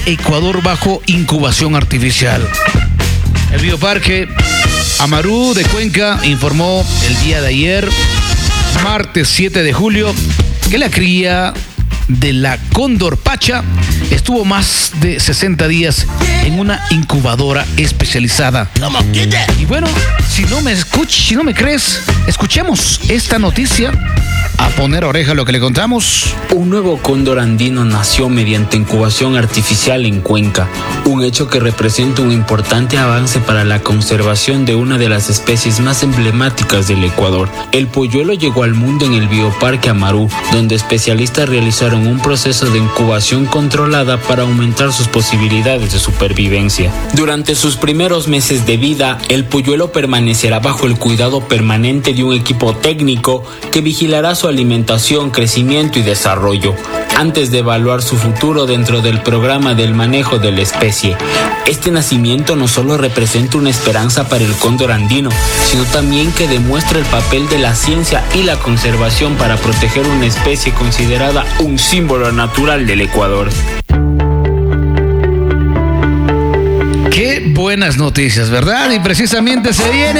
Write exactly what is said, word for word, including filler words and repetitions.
Ecuador bajo incubación artificial. El bioparque Amarú de Cuenca informó el día de ayer, martes siete de julio, que la cría de la cóndor pacha estuvo más de sesenta días en una incubadora especializada. Y bueno, si no me escuchas, si no me crees, escuchemos esta noticia. A poner oreja a lo que le contamos. Un nuevo cóndor andino nació mediante incubación artificial en Cuenca, un hecho que representa un importante avance para la conservación de una de las especies más emblemáticas del Ecuador. El polluelo llegó al mundo en el bioparque Amarú, donde especialistas realizaron un proceso de incubación controlada para aumentar sus posibilidades de supervivencia. Durante sus primeros meses de vida, el polluelo permanecerá bajo el cuidado permanente de un equipo técnico que vigilará su alimentación, crecimiento y desarrollo, antes de evaluar su futuro dentro del programa del manejo de la especie. Este nacimiento no solo representa una esperanza para el cóndor andino, sino también que demuestra el papel de la ciencia y la conservación para proteger una especie considerada un símbolo natural del Ecuador. Qué buenas noticias, ¿verdad? Y precisamente se viene